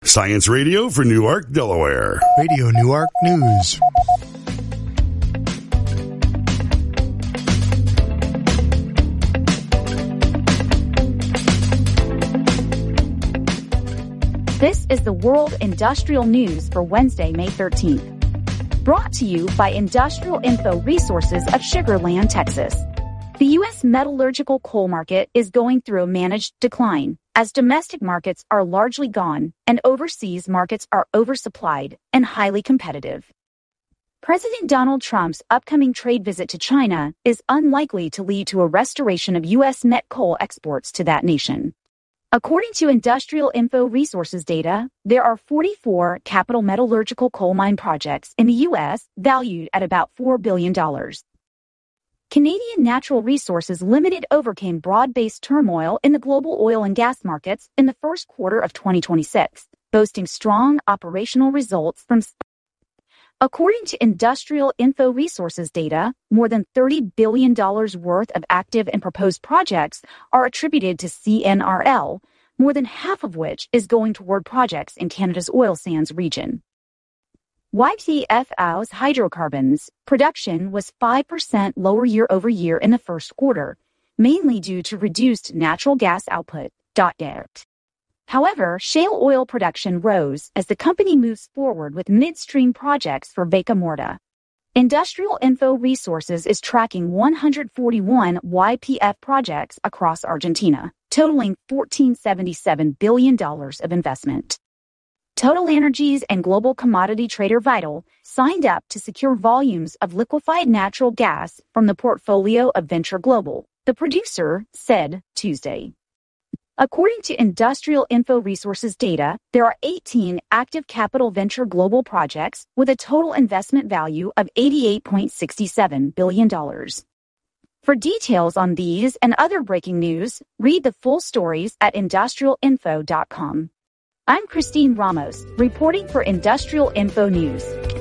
Science Radio for Newark, Delaware. Radio Newark News. This is the World Industrial News for Wednesday, May 13th. Brought to you by Industrial Info Resources of Sugar Land, Texas. The U.S. metallurgical coal market is going through a managed decline as domestic markets are largely gone and overseas markets are oversupplied and highly competitive. President Donald Trump's upcoming trade visit to China is unlikely to lead to a restoration of U.S. met coal exports to that nation. According to Industrial Info Resources data, there are 44 capital metallurgical coal mine projects in the U.S. valued at about $4 billion. Canadian Natural Resources Limited overcame broad-based turmoil in the global oil and gas markets in the first quarter of 2026, boasting strong operational results from. According to Industrial Info Resources data, more than $30 billion worth of active and proposed projects are attributed to CNRL, more than half of which is going toward projects in Canada's oil sands region. YPF's hydrocarbons production was 5% lower year-over-year in the first quarter, mainly due to reduced natural gas output. However, shale oil production rose as the company moves forward with midstream projects for Vaca Muerta. Industrial Info Resources is tracking 141 YPF projects across Argentina, totaling $14.77 billion of investment. Total Energies and global commodity trader Vital signed up to secure volumes of liquefied natural gas from the portfolio of Venture Global, the producer said Tuesday. According to Industrial Info Resources data, there are 18 active capital Venture Global projects with a total investment value of $88.67 billion. For details on these and other breaking news, read the full stories at industrialinfo.com. I'm Christine Ramos, reporting for Industrial Info News.